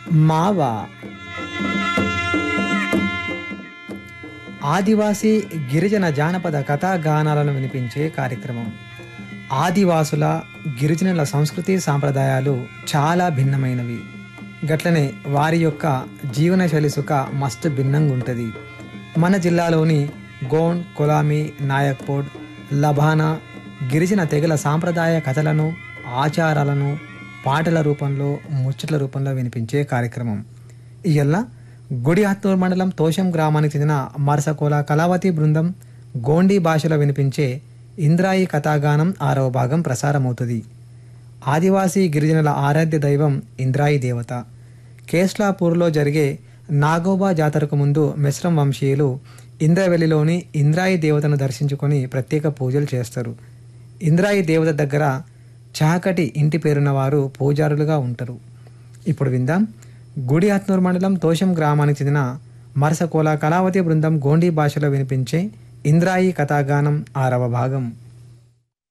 మావా ఆదివాసీ గిరిజన జానపద కథాగానాలను వినిపించే కార్యక్రమం. ఆదివాసుల గిరిజనుల సంస్కృతి సాంప్రదాయాలు చాలా భిన్నమైనవి. గట్లనే వారి యొక్క జీవనశైలి సుఖ మస్తు భిన్నంగా ఉంటుంది. మన జిల్లాలోని గోండ్, కొలామి, నాయక్పోడ్, లబానా గిరిజన తెగల సాంప్రదాయ కథలను, ఆచారాలను పాటల రూపంలో, ముచ్చట్ల రూపంలో వినిపించే కార్యక్రమం. ఇయ్యల్ల గుడిహత్నూర్ మండలం తోషం గ్రామానికి చెందిన మరసకోల కళావతి బృందం గోండీ భాషలో వినిపించే ఇంద్రాయి కథాగానం 6వ భాగం ప్రసారమవుతుంది. ఆదివాసీ గిరిజనుల ఆరాధ్య దైవం ఇంద్రాయి దేవత. కేస్లాపూర్లో జరిగే నాగోబా జాతరకు ముందు మెస్రం వంశీయులు ఇంద్రవెల్లిలోని ఇంద్రాయి దేవతను దర్శించుకొని ప్రత్యేక పూజలు చేస్తారు. ఇంద్రాయి దేవత దగ్గర చాకటి ఇంటి పేరున్న వారు పూజారులుగా ఉంటారు. ఇప్పుడు విందాం గుడిహత్నూర్ మండలం తోషం గ్రామానికి చెందిన మరసకోల కళావతి బృందం గోండీ భాషలో వినిపించే ఇంద్రాయి కథాగానం 6వ భాగం.